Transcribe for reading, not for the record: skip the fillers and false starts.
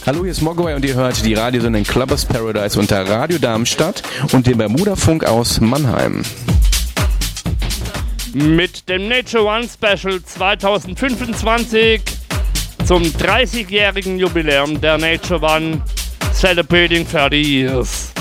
Hallo, hier ist Mogwai und ihr hört die Radiosendung Clubbers Paradise unter Radio Darmstadt und dem Bermuda-Funk aus Mannheim. Mit dem Nature One Special 2025 zum 30-jährigen Jubiläum der Nature One Celebrating 30 Years.